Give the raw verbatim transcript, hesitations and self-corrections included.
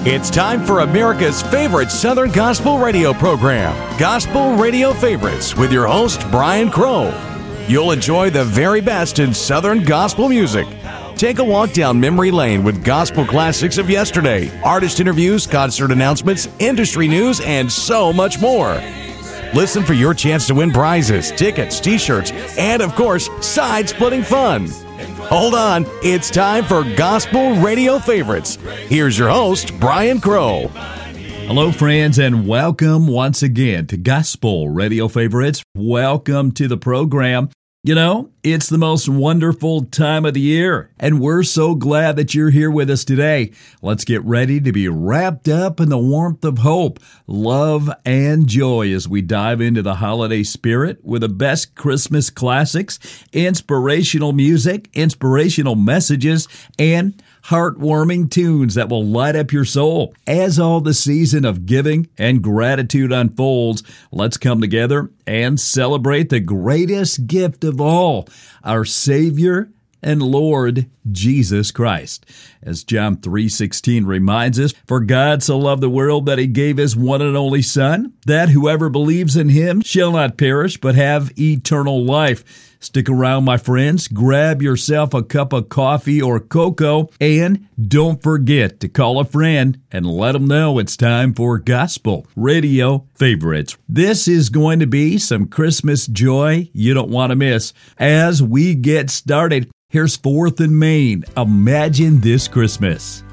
It's time for America's favorite Southern Gospel radio program, Gospel Radio Favorites, with your host, Brian Crow. You'll enjoy the very best in Southern gospel music. Take a walk down memory lane with gospel classics of yesterday, artist interviews, concert announcements, industry news, and so much more. Listen for your chance to win prizes, tickets, t-shirts, and of course, side-splitting fun. Hold on, it's time for Gospel Radio Favorites. Here's your host, Brian Crow. Hello, friends, and welcome once again to Gospel Radio Favorites. Welcome to the program. You know, it's the most wonderful time of the year, and we're so glad that you're here with us today. Let's get ready to be wrapped up in the warmth of hope, love, and joy as we dive into the holiday spirit with the best Christmas classics, inspirational music, inspirational messages, and heartwarming tunes that will light up your soul. As all the season of giving and gratitude unfolds, let's come together and celebrate the greatest gift of all, our Savior and Lord Jesus Christ. As John three sixteen reminds us, "For God so loved the world that he gave his one and only Son, that whoever believes in him shall not perish but have eternal life." Stick around, my friends. Grab yourself a cup of coffee or cocoa, and don't forget to call a friend and let them know it's time for Gospel Radio Favorites. This is going to be some Christmas joy you don't want to miss. As we get started, here's Fourth and Main, Imagine This Christmas.